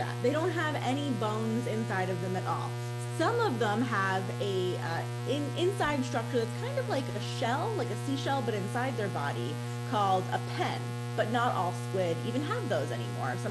Yeah, they don't have any bones inside of them at all. Some of them have a inside structure that's kind of like a shell, like a seashell, but inside their body called a pen. But not all squid even have those anymore. Some